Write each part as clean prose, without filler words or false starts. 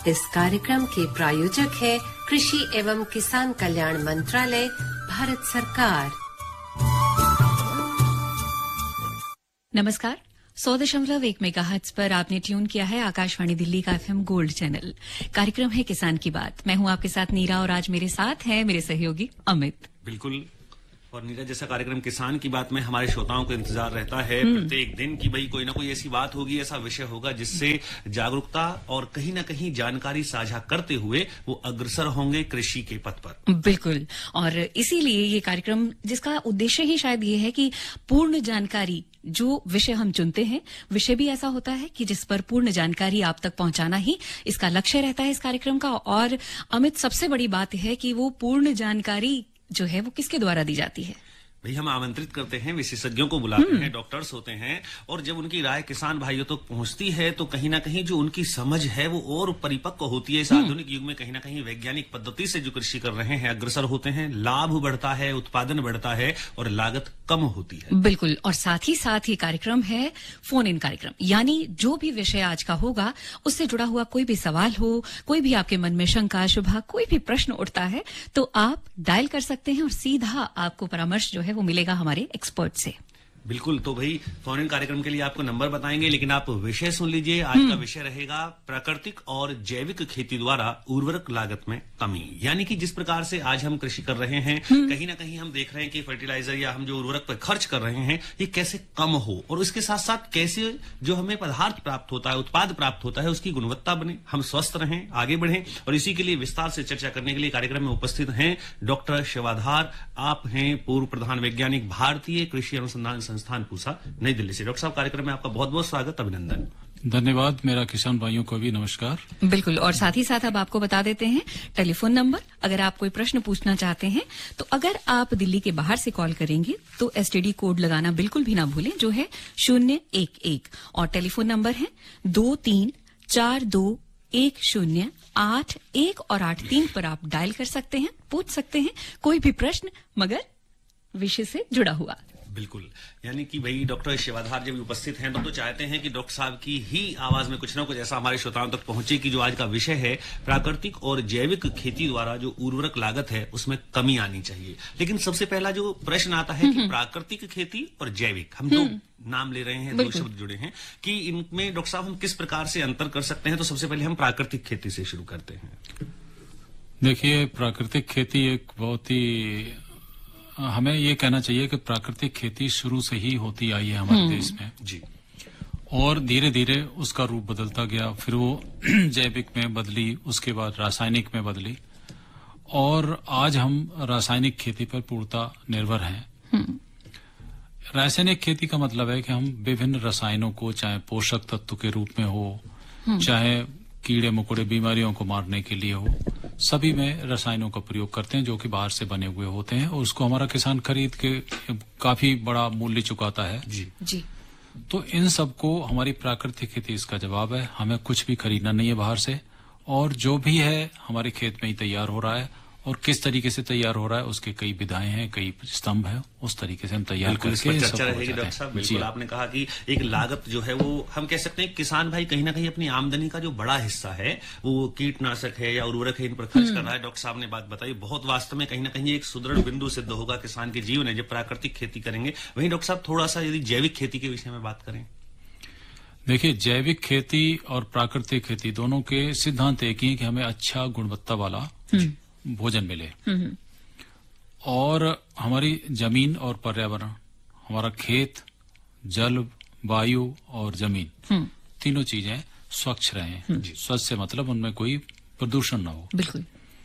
इस कार्यक्रम के प्रायोजक है कृषि एवं किसान कल्याण मंत्रालय, भारत सरकार। नमस्कार। 100.1 मेगाहर्ट्ज पर आपने ट्यून किया है आकाशवाणी दिल्ली का FM गोल्ड चैनल। कार्यक्रम है किसान की बात। मैं हूं आपके साथ नीरा और आज मेरे साथ है मेरे सहयोगी अमित। बिल्कुल। और नीरा, जैसा कार्यक्रम किसान की बात में हमारे श्रोताओं को इंतजार रहता है प्रत्येक दिन की भाई कोई ना कोई ऐसी बात होगी, ऐसा विषय होगा जिससे जागरूकता और कहीं ना कहीं जानकारी साझा करते हुए वो अग्रसर होंगे कृषि के पथ पर। बिल्कुल। और इसीलिए ये कार्यक्रम, जिसका उद्देश्य ही शायद ये है कि पूर्ण जानकारी, जो विषय हम चुनते हैं, विषय भी ऐसा होता है कि जिस पर पूर्ण जानकारी आप तक पहुंचाना ही इसका लक्ष्य रहता है इस कार्यक्रम का। और अमित, सबसे बड़ी बात है कि वो पूर्ण जानकारी जो है वो किसके द्वारा दी जाती है? भाई हम आमंत्रित करते हैं, विशेषज्ञों को बुलाते हैं, डॉक्टर्स होते हैं, और जब उनकी राय किसान भाइयों तक तो पहुंचती है तो कहीं ना कहीं जो उनकी समझ है वो और परिपक्व होती है। इस आधुनिक युग में कहीं ना कहीं वैज्ञानिक पद्धति से जो कृषि कर रहे हैं अग्रसर होते हैं, लाभ बढ़ता है, उत्पादन बढ़ता है और लागत कम होती है। बिल्कुल। और साथ ही कार्यक्रम है फोन इन कार्यक्रम, यानी जो भी विषय आज का होगा उससे जुड़ा हुआ कोई भी सवाल हो, कोई भी आपके मन में शंका शुभा, कोई भी प्रश्न उठता है तो आप डायल कर सकते हैं और सीधा आपको परामर्श जो है वो मिलेगा हमारे एक्सपर्ट से। बिल्कुल। तो भाई फोन इन कार्यक्रम के लिए आपको नंबर बताएंगे, लेकिन आप विषय सुन लीजिए। आज का विषय रहेगा प्राकृतिक और जैविक खेती द्वारा उर्वरक लागत में कमी। यानी कि जिस प्रकार से आज हम कृषि कर रहे हैं, कहीं ना कहीं हम देख रहे हैं कि फर्टिलाइजर या हम जो उर्वरक पर खर्च कर रहे हैं ये कैसे कम हो, और उसके साथ साथ कैसे जो हमें पदार्थ प्राप्त होता है, उत्पाद प्राप्त होता है, उसकी गुणवत्ता बने, हम स्वस्थ रहें, आगे बढ़ें। और इसी के लिए विस्तार से चर्चा करने के लिए कार्यक्रम में उपस्थित हैं डॉक्टर शिवाधार। आप हैं पूर्व प्रधान वैज्ञानिक, भारतीय कृषि अनुसंधान संस्थान पूसा, नई दिल्ली से। डॉक्टर साहब, कार्यक्रम में आपका बहुत बहुत स्वागत, अभिनंदन। धन्यवाद। मेरा किसान भाइयों को भी नमस्कार। बिल्कुल। और साथ ही साथ अब आपको बता देते हैं टेलीफोन नंबर, अगर आप कोई प्रश्न पूछना चाहते हैं तो अगर आप दिल्ली के बाहर से कॉल करेंगे तो STD कोड लगाना बिल्कुल भी ना भूलें, जो है 011। और टेलीफोन नंबर है 23421081 और 83 पर आप डायल कर सकते हैं, पूछ सकते हैं कोई भी प्रश्न, मगर विषय से जुड़ा हुआ। बिल्कुल। यानी कि भाई डॉक्टर शिवाधार जब उपस्थित हैं तो चाहते हैं कि डॉक्टर साहब की ही आवाज में कुछ ना कुछ ऐसा हमारे श्रोताओं तक पहुंचे कि जो आज का विषय है प्राकृतिक और जैविक खेती द्वारा जो उर्वरक लागत है उसमें कमी आनी चाहिए। लेकिन सबसे पहला जो प्रश्न आता है कि प्राकृतिक खेती और जैविक, हम दो नाम ले रहे हैं, दो शब्द जुड़े हैं, कि इनमें डॉक्टर साहब हम किस प्रकार से अंतर कर सकते हैं? तो सबसे पहले हम प्राकृतिक खेती से शुरू करते हैं। देखिए, प्राकृतिक खेती एक बहुत ही, हमें ये कहना चाहिए कि प्राकृतिक खेती शुरू से ही होती आई है हमारे देश में जी, और धीरे धीरे उसका रूप बदलता गया। फिर वो जैविक में बदली, उसके बाद रासायनिक में बदली, और आज हम रासायनिक खेती पर पूर्णतः निर्भर हैं। रासायनिक खेती का मतलब है कि हम विभिन्न रसायनों को, चाहे पोषक तत्व के रूप में हो, चाहे कीड़े मकोड़े बीमारियों को मारने के लिए हो, सभी में रसायनों का प्रयोग करते हैं जो कि बाहर से बने हुए होते हैं, और उसको हमारा किसान खरीद के काफी बड़ा मूल्य चुकाता है। जी। तो इन सबको हमारी प्राकृतिक खेती इसका जवाब है। हमें कुछ भी खरीदना नहीं है बाहर से, और जो भी है हमारे खेत में ही तैयार हो रहा है, और किस तरीके से तैयार हो रहा है उसके कई विधाएं हैं, कई स्तंभ हैं, उस तरीके से हम तैयार करके चर्चा रहेगी। डॉक्टर साहब, बिल्कुल आपने कहा कि एक लागत जो है वो हम कह सकते हैं किसान भाई कहीं ना कहीं अपनी आमदनी का जो बड़ा हिस्सा है वो कीटनाशक है या उर्वरक है, इन पर खर्च कर रहा है। डॉक्टर साहब ने बात बताई, बहुत वास्तव में कहीं ना कहीं एक सुदृढ़ बिंदु सिद्ध होगा किसान के जीवन है जब प्राकृतिक खेती करेंगे। वहीं डॉक्टर साहब थोड़ा सा यदि जैविक खेती के विषय में बात करें। देखिए, जैविक खेती और प्राकृतिक खेती दोनों के सिद्धांत एक ही है कि हमें अच्छा गुणवत्ता वाला भोजन मिले, और हमारी जमीन और पर्यावरण, हमारा खेत, जल, वायु और जमीन, तीनों चीजें स्वच्छ रहें। स्वच्छ से मतलब उनमें कोई प्रदूषण न हो। बिल्कुल।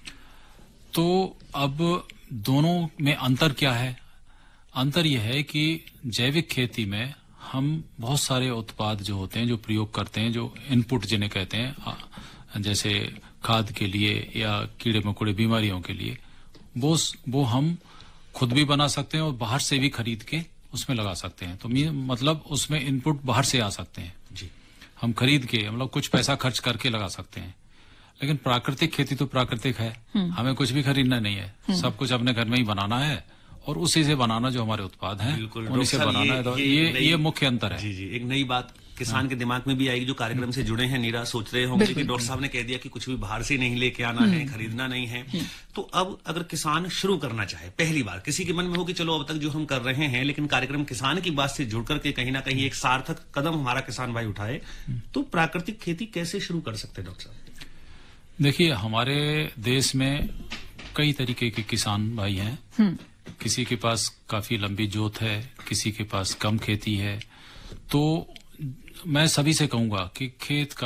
तो अब दोनों में अंतर क्या है? अंतर यह है कि जैविक खेती में हम बहुत सारे उत्पाद जो होते हैं, जो प्रयोग करते हैं, जो इनपुट जिन्हें कहते हैं, जैसे खाद के लिए या कीड़े मकोड़े बीमारियों के लिए, वो हम खुद भी बना सकते हैं और बाहर से भी खरीद के उसमें लगा सकते हैं। तो मतलब उसमें इनपुट बाहर से आ सकते हैं जी, हम खरीद के, मतलब कुछ पैसा खर्च करके लगा सकते हैं। लेकिन प्राकृतिक खेती तो प्राकृतिक है, हमें कुछ भी खरीदना नहीं है, सब कुछ अपने घर में ही बनाना है और उसी से बनाना जो हमारे उत्पाद हैं उन्हीं से बनाना है। तो ये मुख्य अंतर है। जी जी, एक नई बात किसान के दिमाग में भी आएगी, जो कार्यक्रम से जुड़े हैं नीरा, सोच रहे होंगे कि डॉक्टर साहब ने कह दिया कि कुछ भी बाहर से नहीं लेके आना है, खरीदना नहीं है। तो अब अगर किसान शुरू करना चाहे, पहली बार किसी के मन में हो कि चलो अब तक जो हम कर रहे हैं, लेकिन कार्यक्रम किसान की बात से जुड़ करके कहीं ना कहीं एक सार्थक कदम हमारा किसान भाई उठाए, तो प्राकृतिक खेती कैसे शुरू कर सकते हैं डॉक्टर साहब? देखिए, हमारे देश में कई तरीके के किसान भाई हैं। किसी के पास काफी लंबी जोत है, किसी के पास कम खेती है। तो मैं सभी से कहूंगा कि खेत का